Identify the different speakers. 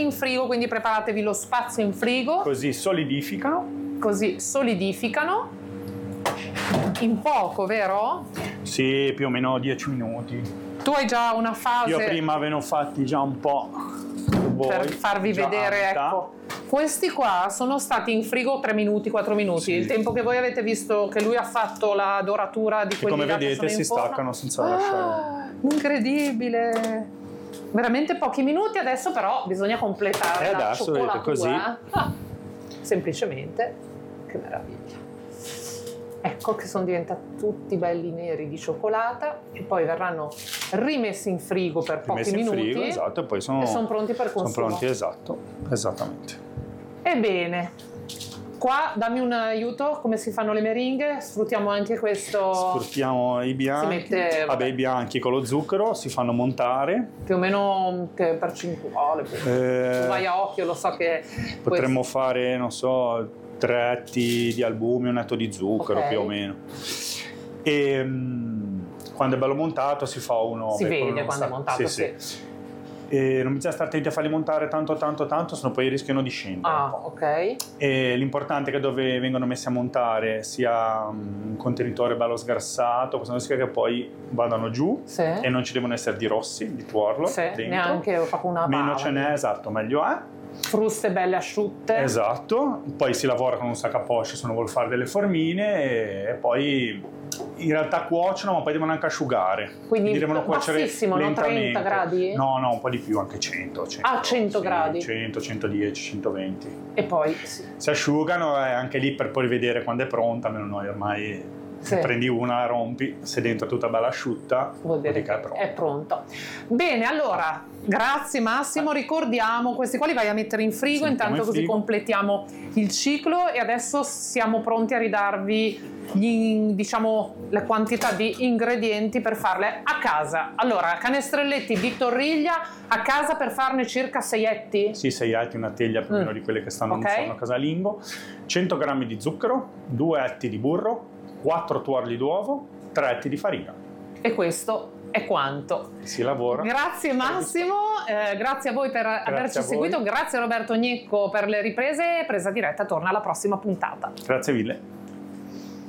Speaker 1: in frigo, quindi preparatevi lo spazio in frigo.
Speaker 2: Così solidificano.
Speaker 1: In poco, vero?
Speaker 2: Sì, più o meno 10 minuti.
Speaker 1: Tu hai già una fase...
Speaker 2: Io prima ve ne ho fatti già un po'.
Speaker 1: Per farvi vedere, ecco. Questi qua sono stati in frigo 3 minuti, 4 minuti. Sì. Il tempo che voi avete visto che lui ha fatto la doratura di quelli
Speaker 2: come
Speaker 1: là
Speaker 2: vedete
Speaker 1: che sono
Speaker 2: si
Speaker 1: in forno.
Speaker 2: staccano senza lasciare.
Speaker 1: Incredibile! Veramente pochi minuti, adesso però bisogna completare la
Speaker 2: adesso vedete così.
Speaker 1: Semplicemente, che meraviglia. Ecco che sono diventati tutti belli neri di cioccolata e poi verranno rimessi in frigo per pochi minuti.
Speaker 2: Frigo, esatto, e poi sono
Speaker 1: pronti per consumo.
Speaker 2: Sono pronti, esatto, esattamente.
Speaker 1: Ebbene, qua dammi un aiuto, come si fanno le meringhe? Sfruttiamo anche questo.
Speaker 2: Sfruttiamo i bianchi. I bianchi con lo zucchero si fanno montare.
Speaker 1: Più o meno che percentuale? Tu vai a occhio, lo so che.
Speaker 2: Potremmo fare, non so, 3 etti di albume, un etto di zucchero, più o meno. E quando è bello montato si fa uno.
Speaker 1: Si vede quando è montato, sì.
Speaker 2: E non bisogna stare attenti a farli montare tanto, sennò poi rischiano di scendere.
Speaker 1: Ok.
Speaker 2: E l'importante è che dove vengono messi a montare sia un contenitore bello sgrassato, questo significa che poi vadano giù e non ci devono essere di rossi, di tuorlo dentro.
Speaker 1: Neanche proprio una
Speaker 2: meno ce n'è, esatto, meglio è.
Speaker 1: Fruste belle asciutte.
Speaker 2: Esatto, poi si lavora con un sac a poche se uno vuole fare delle formine e poi in realtà cuociono ma poi devono anche asciugare.
Speaker 1: Quindi
Speaker 2: devono cuocere
Speaker 1: lentamente. 30 gradi?
Speaker 2: No, un po' di più, anche 100.
Speaker 1: 100 gradi?
Speaker 2: 100, 110, 120.
Speaker 1: E poi
Speaker 2: si asciugano e anche lì per poi vedere quando è pronta, almeno noi ormai prendi una, la rompi, se dentro è tutta bella asciutta vuol dire che è pronto.
Speaker 1: Bene, allora grazie Massimo, ricordiamo questi qua li vai a mettere in frigo, intanto così completiamo il ciclo e adesso siamo pronti a ridarvi le quantità di ingredienti per farle a casa. Allora, canestrelletti di torriglia a casa per farne circa 6 etti?
Speaker 2: Sì, 6 etti, una teglia più o meno di quelle che stanno in forno casalingo, 100 g di zucchero, 2 etti di burro, 4 tuorli d'uovo, 3 etti di farina.
Speaker 1: E questo è quanto.
Speaker 2: Si lavora.
Speaker 1: Grazie Massimo, grazie a voi per averci seguito, grazie a Roberto Gnecco per le riprese. Presa Diretta torna alla prossima puntata.
Speaker 2: Grazie mille.